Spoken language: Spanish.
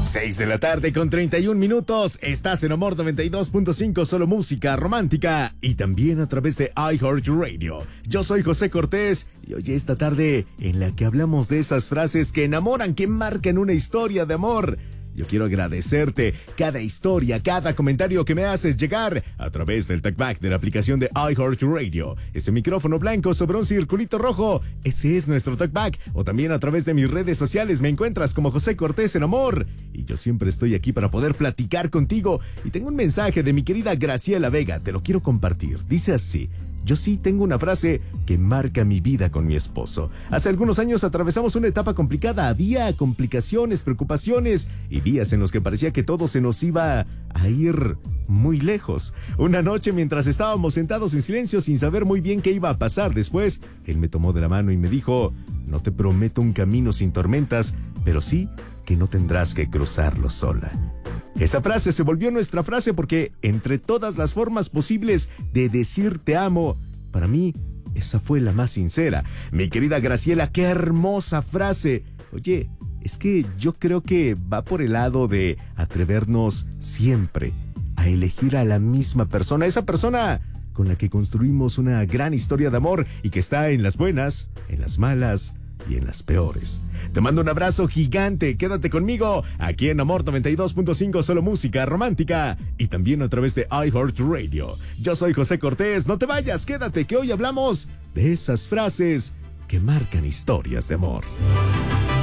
6 de la tarde con 31 minutos. Estás en Amor 92.5, solo música romántica y también a través de iHeartRadio. Yo soy José Cortés y hoy esta tarde en la que hablamos de esas frases que enamoran, que marcan una historia de amor. Yo quiero agradecerte cada historia, cada comentario que me haces llegar a través del talkback de la aplicación de iHeartRadio. Ese micrófono blanco sobre un circulito rojo, ese es nuestro talkback. O también a través de mis redes sociales me encuentras como José Cortés en Amor. Y yo siempre estoy aquí para poder platicar contigo. Y tengo un mensaje de mi querida Graciela Vega, te lo quiero compartir. Dice así: yo sí tengo una frase que marca mi vida con mi esposo. Hace algunos años atravesamos una etapa complicada. Había complicaciones, preocupaciones y días en los que parecía que todo se nos iba a ir muy lejos. Una noche, mientras estábamos sentados en silencio sin saber muy bien qué iba a pasar después, él me tomó de la mano y me dijo: no te prometo un camino sin tormentas, pero sí que no tendrás que cruzarlo sola. Esa frase se volvió nuestra frase porque entre todas las formas posibles de decir te amo, para mí esa fue la más sincera. Mi querida Graciela, qué hermosa frase. Oye, es que yo creo que va por el lado de atrevernos siempre a elegir a la misma persona, esa persona con la que construimos una gran historia de amor y que está en las buenas, en las malas y en las peores. Te mando un abrazo gigante, quédate conmigo aquí en Amor 92.5, solo música romántica y también a través de iHeartRadio. Yo soy José Cortés, no te vayas, quédate que hoy hablamos de esas frases que marcan historias de amor.